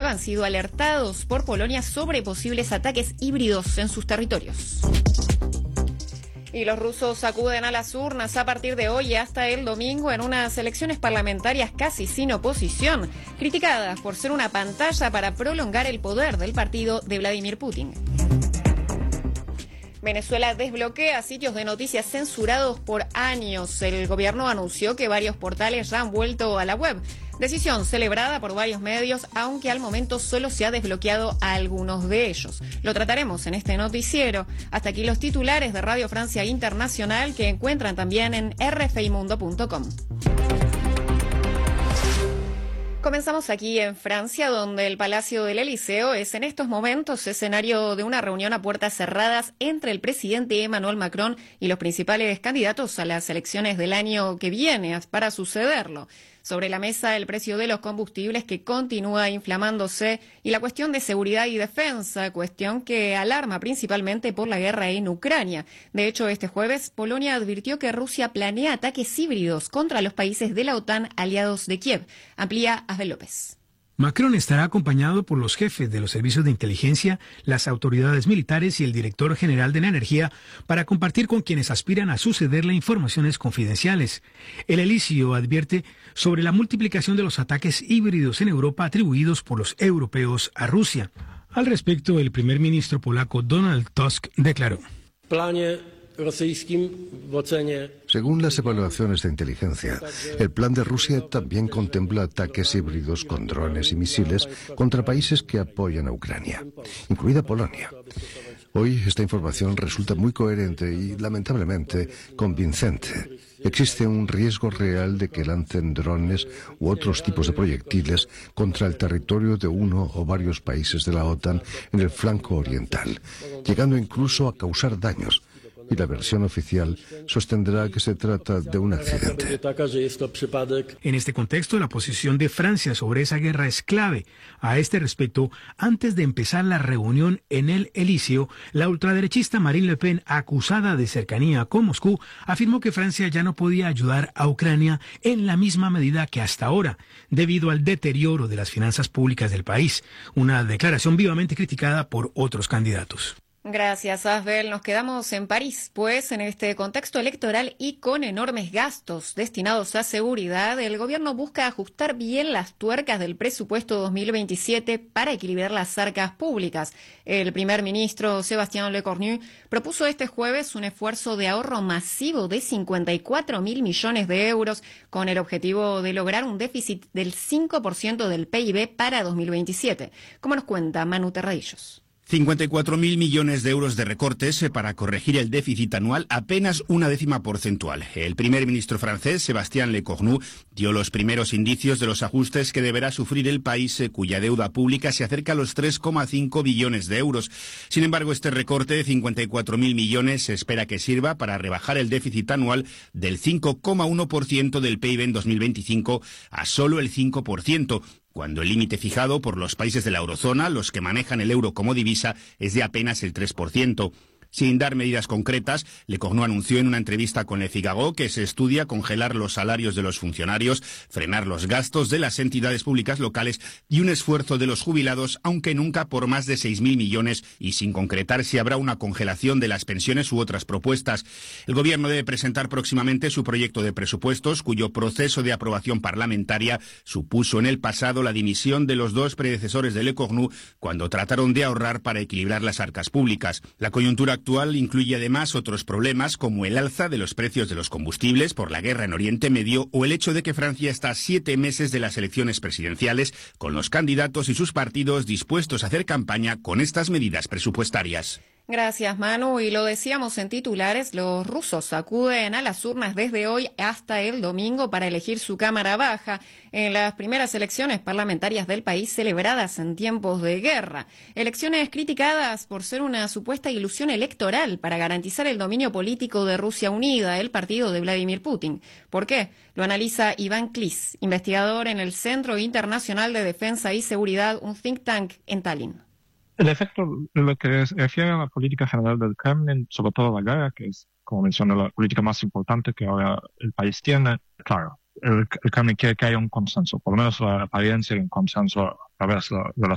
han sido alertados por Polonia sobre posibles ataques híbridos en sus territorios. Y los rusos acuden a las urnas a partir de hoy hasta el domingo en unas elecciones parlamentarias casi sin oposición, criticadas por ser una pantalla para prolongar el poder del partido de Vladimir Putin. Venezuela desbloquea sitios de noticias censurados por años. El gobierno anunció que varios portales ya han vuelto a la web. Decisión celebrada por varios medios, aunque al momento solo se ha desbloqueado a algunos de ellos. Lo trataremos en este noticiero. Hasta aquí los titulares de Radio Francia Internacional, que encuentran también en rfimundo.com. Comenzamos aquí en Francia, donde el Palacio del Elíseo es en estos momentos escenario de una reunión a puertas cerradas entre el presidente Emmanuel Macron y los principales candidatos a las elecciones del año que viene para sucederlo. Sobre la mesa, el precio de los combustibles, que continúa inflamándose, y la cuestión de seguridad y defensa, cuestión que alarma principalmente por la guerra en Ucrania. De hecho, este jueves, Polonia advirtió que Rusia planea ataques híbridos contra los países de la OTAN aliados de Kiev. Amplía Abel López. Macron estará acompañado por los jefes de los servicios de inteligencia, las autoridades militares y el director general de la energía para compartir con quienes aspiran a sucederle informaciones confidenciales. El Elíseo advierte sobre la multiplicación de los ataques híbridos en Europa atribuidos por los europeos a Rusia. Al respecto, el primer ministro polaco Donald Tusk declaró: según las evaluaciones de inteligencia, el plan de Rusia también contempla ataques híbridos con drones y misiles contra países que apoyan a Ucrania, incluida Polonia. Hoy esta información resulta muy coherente y, lamentablemente, convincente. Existe un riesgo real de que lancen drones u otros tipos de proyectiles contra el territorio de uno o varios países de la OTAN en el flanco oriental, llegando incluso a causar daños. Y la versión oficial sostendrá que se trata de un accidente. En este contexto, la posición de Francia sobre esa guerra es clave. A este respecto, antes de empezar la reunión en el Elíseo, la ultraderechista Marine Le Pen, acusada de cercanía con Moscú, afirmó que Francia ya no podía ayudar a Ucrania en la misma medida que hasta ahora, debido al deterioro de las finanzas públicas del país. Una declaración vivamente criticada por otros candidatos. Gracias, Asbel. Nos quedamos en París, pues en este contexto electoral y con enormes gastos destinados a seguridad, el gobierno busca ajustar bien las tuercas del presupuesto 2027 para equilibrar las arcas públicas. El primer ministro Sébastien Lecornu propuso este jueves un esfuerzo de ahorro masivo de 54.000 millones de euros con el objetivo de lograr un déficit del 5% del PIB para 2027. Como nos cuenta Manu Terradillos. 54.000 millones de euros de recortes para corregir el déficit anual, apenas una décima porcentual. El primer ministro francés, Sébastien Lecornu, dio los primeros indicios de los ajustes que deberá sufrir el país, cuya deuda pública se acerca a los 3,5 billones de euros. Sin embargo, este recorte de 54.000 millones se espera que sirva para rebajar el déficit anual del 5,1% del PIB en 2025 a solo el 5%. Cuando el límite fijado por los países de la eurozona, los que manejan el euro como divisa, es de apenas el 3%. Sin dar medidas concretas, Lecornu anunció en una entrevista con Le Figaro que se estudia congelar los salarios de los funcionarios, frenar los gastos de las entidades públicas locales y un esfuerzo de los jubilados, aunque nunca por más de 6.000 millones y sin concretar si habrá una congelación de las pensiones u otras propuestas. El gobierno debe presentar próximamente su proyecto de presupuestos, cuyo proceso de aprobación parlamentaria supuso en el pasado la dimisión de los dos predecesores de Lecornu cuando trataron de ahorrar para equilibrar las arcas públicas. La coyuntura actual incluye además otros problemas como el alza de los precios de los combustibles por la guerra en Oriente Medio o el hecho de que Francia está a 7 meses de las elecciones presidenciales, con los candidatos y sus partidos dispuestos a hacer campaña con estas medidas presupuestarias. Gracias, Manu. Y lo decíamos en titulares, los rusos acuden a las urnas desde hoy hasta el domingo para elegir su Cámara Baja en las primeras elecciones parlamentarias del país celebradas en tiempos de guerra. Elecciones criticadas por ser una supuesta ilusión electoral para garantizar el dominio político de Rusia Unida, el partido de Vladimir Putin. ¿Por qué? Lo analiza Iván Klis, investigador en el Centro Internacional de Defensa y Seguridad, un think tank en Tallinn. El efecto, lo que se refiere a la política general del Kremlin, sobre todo la guerra, que es, como mencioné, la política más importante que ahora el país tiene, claro, el Kremlin quiere que haya un consenso, por lo menos la apariencia de un consenso a través de las